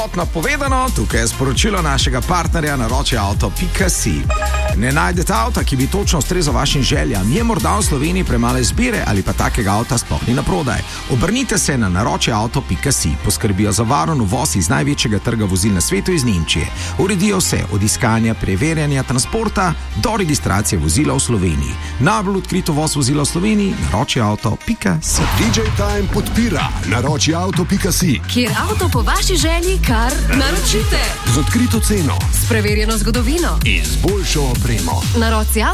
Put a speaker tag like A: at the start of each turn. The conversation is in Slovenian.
A: Kot napovedano, tukaj je sporočilo našega partnerja naročiauto.si. Ne najdete avta, ki bi točno ustrezal vašim željam? Je morda v Sloveniji premalo izbire ali pa takega avta sploh ni na prodaj? Obrnite se na naročiauto.si. Poskrbijo za varen uvoz iz največjega trga vozil na svetu iz Nemčije. Uredijo vse od iskanja, preverjanja transporta do registracije vozila v Sloveniji. Najbolj odkrit uvoz vozila v Sloveniji, naročiauto.si.
B: DJ Time podpira naročiauto.si,
C: kjer avto po vaši želji kar naročite.
B: z odkrito ceno
C: S preverjeno zgodovino.
B: in z boljšo opremo.
C: Naroči